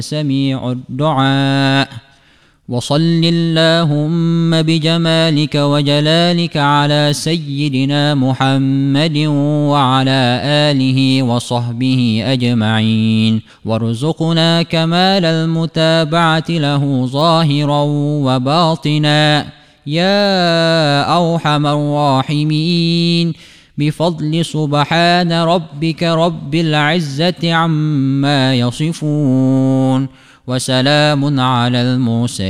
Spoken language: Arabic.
سميع الدعاء. وصل اللهم بجمالك وجلالك على سيدنا محمد وعلى آله وصحبه أجمعين، وارزقنا كمال المتابعة له ظاهرا وباطنا يا أرحم الراحمين، بفضل سبحان ربك رب العزة عما يصفون، وسلام على المرسلين.